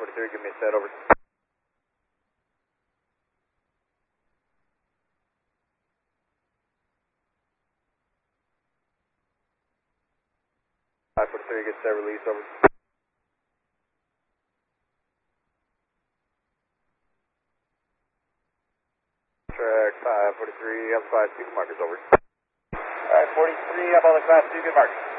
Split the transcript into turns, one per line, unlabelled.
543, give me a set, over. 543, get set, release, over. Track 543, I'm 5, 2, good markers, over. 543, I'm on the class 2, good markers.